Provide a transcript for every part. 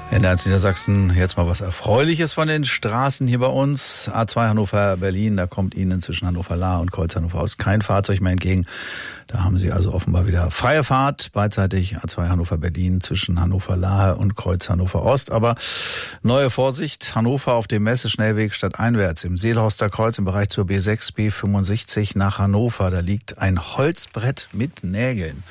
In Niedersachsen jetzt mal was Erfreuliches von den Straßen hier bei uns. A2 Hannover-Berlin, da kommt Ihnen zwischen Hannover-Lahr und Kreuz Hannover Ost kein Fahrzeug mehr entgegen. Da haben Sie also offenbar wieder freie Fahrt. Beidseitig A2 Hannover-Berlin zwischen Hannover-Lahr und Kreuz Hannover Ost. Aber neue Vorsicht, Hannover auf dem Messeschnellweg stadteinwärts im Seelhorster Kreuz im Bereich zur B6, B65 nach Hannover. Da liegt ein Holzbrett mit Nägeln.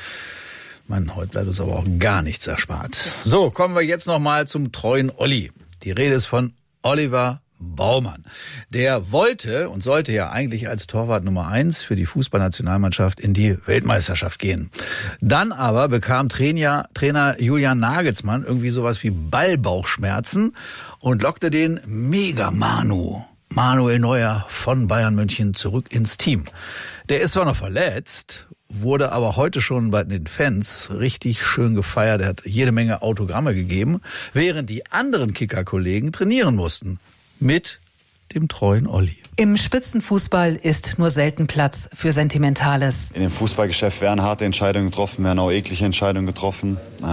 Mann, heute bleibt uns aber auch gar nichts erspart. So, kommen wir jetzt nochmal zum treuen Olli. Die Rede ist von Oliver Baumann. Der wollte und sollte ja eigentlich als Torwart Nummer 1 für die Fußballnationalmannschaft in die Weltmeisterschaft gehen. Dann aber bekam Trainer Julian Nagelsmann irgendwie sowas wie Ballbauchschmerzen und lockte den Mega-Manu Manuel Neuer von Bayern München zurück ins Team. Der ist zwar noch verletzt, wurde aber heute schon bei den Fans richtig schön gefeiert. Er hat jede Menge Autogramme gegeben, während die anderen Kicker-Kollegen trainieren mussten. Mit dem treuen Olli. Im Spitzenfußball ist nur selten Platz für Sentimentales. In dem Fußballgeschäft werden harte Entscheidungen getroffen, werden auch eklige Entscheidungen getroffen.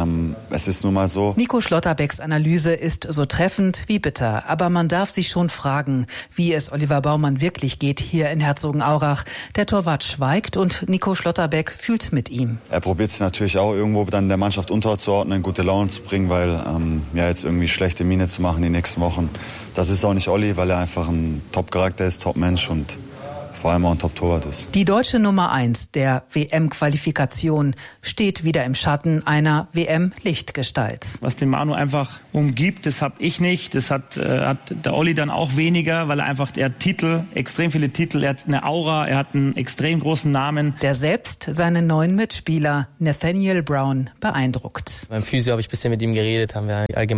Es ist nun mal so. Nico Schlotterbecks Analyse ist so treffend wie bitter. Aber man darf sich schon fragen, wie es Oliver Baumann wirklich geht hier in Herzogenaurach. Der Torwart schweigt und Nico Schlotterbeck fühlt mit ihm. Er probiert es natürlich auch irgendwo dann der Mannschaft unterzuordnen, gute Laune zu bringen, weil jetzt irgendwie schlechte Miene zu machen die nächsten Wochen. Das ist auch nicht Olli, weil er einfach ein Top-Charakter ist, Top-Mensch und vor allem auch ein Top-Torwart ist. Die deutsche Nummer 1 der WM-Qualifikation steht wieder im Schatten einer WM-Lichtgestalt. Was den Manu einfach umgibt, das habe ich nicht. Das hat der Olli dann auch weniger, weil er einfach, er hat Titel, extrem viele Titel, er hat eine Aura, er hat einen extrem großen Namen. Der selbst seinen neuen Mitspieler Nathaniel Brown beeindruckt. Beim Physio habe ich ein bisschen mit ihm geredet, hat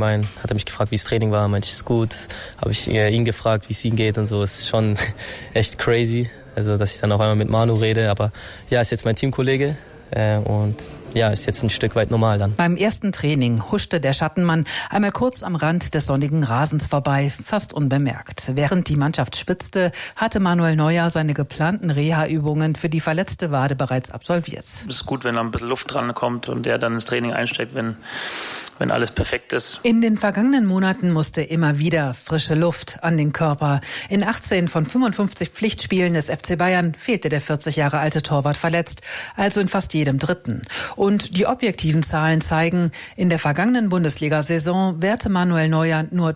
er mich gefragt, wie das Training war, meinte ich, ist gut. Habe ich ihn gefragt, wie es ihm geht und so, ist schon echt crazy. Also, dass ich dann auf einmal mit Manu rede, aber ja, ist jetzt mein Teamkollege und ja, ist jetzt ein Stück weit normal dann. Beim ersten Training huschte der Schattenmann einmal kurz am Rand des sonnigen Rasens vorbei, fast unbemerkt. Während die Mannschaft schwitzte, hatte Manuel Neuer seine geplanten Reha-Übungen für die verletzte Wade bereits absolviert. Es ist gut, wenn da ein bisschen Luft dran kommt und er dann ins Training einsteigt, wenn alles perfekt ist. In den vergangenen Monaten musste immer wieder frische Luft an den Körper. In 18 von 55 Pflichtspielen des FC Bayern fehlte der 40 Jahre alte Torwart verletzt, also in fast jedem dritten. Und die objektiven Zahlen zeigen, in der vergangenen Bundesliga-Saison wehrte Manuel Neuer nur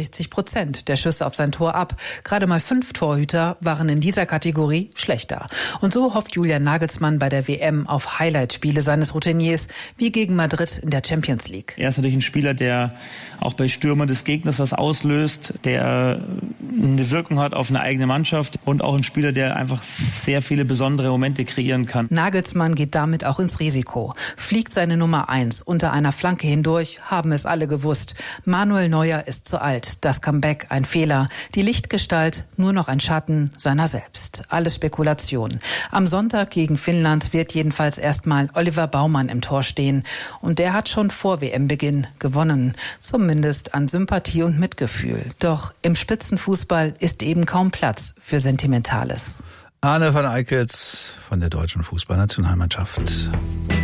63% der Schüsse auf sein Tor ab. Gerade mal 5 Torhüter waren in dieser Kategorie schlechter. Und so hofft Julian Nagelsmann bei der WM auf Highlight-Spiele seines Routiniers, wie gegen Madrid in der Champions League. Er ist natürlich ein Spieler, der auch bei Stürmern des Gegners was auslöst, der eine Wirkung hat auf eine eigene Mannschaft und auch ein Spieler, der einfach sehr viele besondere Momente kreieren kann. Nagelsmann geht damit auch ins Risiko. Fliegt seine Nummer 1 unter einer Flanke hindurch, haben es alle gewusst. Manuel Neuer ist zu alt. Das Comeback ein Fehler. Die Lichtgestalt nur noch ein Schatten seiner selbst. Alles Spekulation. Am Sonntag gegen Finnland wird jedenfalls erstmal Oliver Baumann im Tor stehen. Und der hat schon vor WM-Beginn gewonnen. Zumindest an Sympathie und Mitgefühl. Doch im Spitzenfußball ist eben kaum Platz für Sentimentales. Arne van Eickels von der deutschen Fußballnationalmannschaft.